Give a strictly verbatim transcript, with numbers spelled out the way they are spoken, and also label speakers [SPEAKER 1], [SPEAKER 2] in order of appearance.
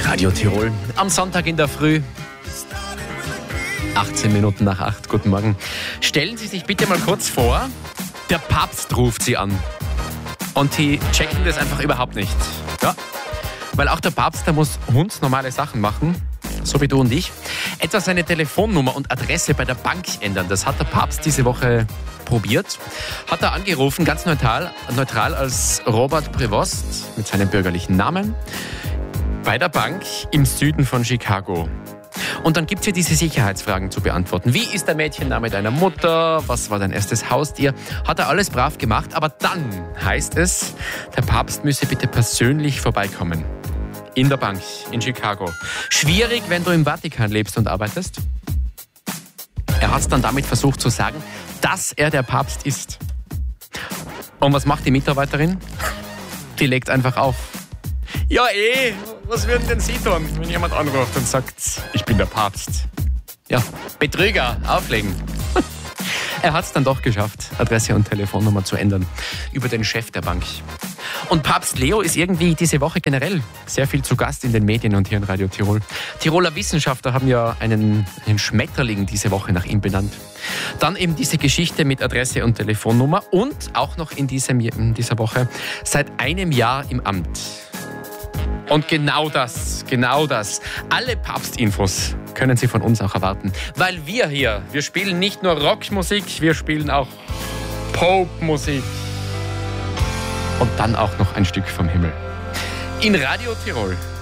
[SPEAKER 1] Radio Tirol am Sonntag in der Früh. achtzehn Minuten nach acht. Guten Morgen. Stellen Sie sich bitte mal kurz vor, der Papst ruft Sie an. Und Sie checken das einfach überhaupt nicht. Ja. Weil auch der Papst, der muss hundsnormale Sachen machen, so wie du und ich. Etwa seine Telefonnummer und Adresse bei der Bank ändern. Das hat der Papst diese Woche probiert. Hat er angerufen, ganz neutral, neutral als Robert Prevost mit seinem bürgerlichen Namen bei der Bank im Süden von Chicago. Und dann gibt es hier diese Sicherheitsfragen zu beantworten. Wie ist der Mädchenname deiner Mutter? Was war dein erstes Haustier? Hat er alles brav gemacht, aber dann heißt es, der Papst müsse bitte persönlich vorbeikommen. In der Bank in Chicago. Schwierig, wenn du im Vatikan lebst und arbeitest. Er hat es dann damit versucht zu sagen, dass er der Papst ist. Und was macht die Mitarbeiterin? Die legt einfach auf. Ja eh, was würden denn Sie tun, wenn jemand anruft und sagt, ich bin der Papst? Ja, Betrüger, auflegen. Er hat es dann doch geschafft, Adresse und Telefonnummer zu ändern über den Chef der Bank. Und Papst Leo ist irgendwie diese Woche generell sehr viel zu Gast in den Medien und hier in Radio Tirol. Tiroler Wissenschaftler haben ja einen, einen Schmetterling diese Woche nach ihm benannt. Dann eben diese Geschichte mit Adresse und Telefonnummer und auch noch in, diesem, in dieser Woche seit einem Jahr im Amt. Und genau das, genau das. Alle Papstinfos können Sie von uns auch erwarten. Weil wir hier, wir spielen nicht nur Rockmusik, wir spielen auch Popmusik. Und dann auch noch ein Stück vom Himmel. In Radio Tirol.